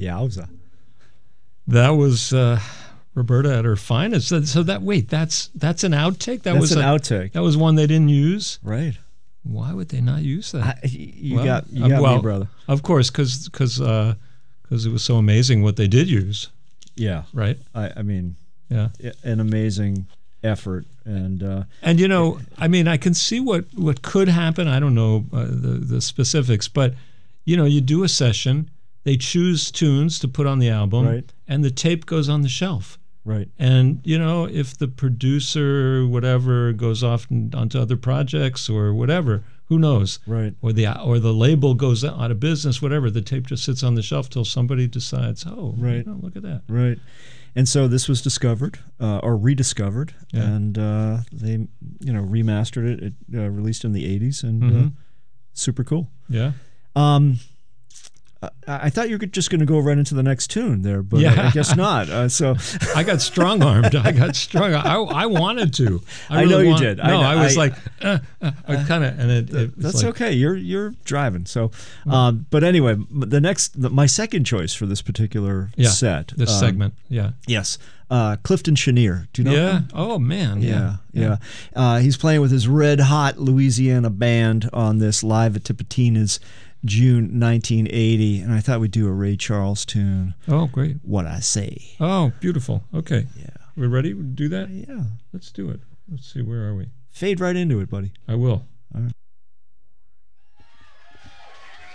Yowza. That was Roberta at her finest. So that's an outtake. That's an outtake. That was one they didn't use. Right. Why would they not use that? You got me, brother. Of course, because it was so amazing what they did use. Yeah. Right. I mean, yeah, an amazing effort, and I can see what could happen. I don't know the specifics, but you do a session. They choose tunes to put on the album, right, and the tape goes on the shelf. Right. And, if the producer, whatever, goes off onto other projects or whatever, who knows? Right. Or the label goes out of business, whatever, the tape just sits on the shelf till somebody decides, right, look at that. Right. And so this was discovered or rediscovered, yeah, and they, remastered it. It released in the 80s, and super cool. Yeah. I thought you were just going to go right into the next tune there, but I guess not. So I got strong-armed. I wanted to. I know you did. No, I was like, kind of, and it that's like, okay. You're driving. So, but anyway, my second choice for this particular set, this segment, yes, Clifton Chenier. Do you know him? Oh man, yeah. He's playing with his Red Hot Louisiana band on this Live at Tipitina's June 1980, and I thought we'd do a Ray Charles tune. Oh, great. What I Say. Oh, beautiful. Okay. Yeah. We're ready to do that? Yeah. Let's do it. Let's see, where are we? Fade right into it, buddy. I will. All right.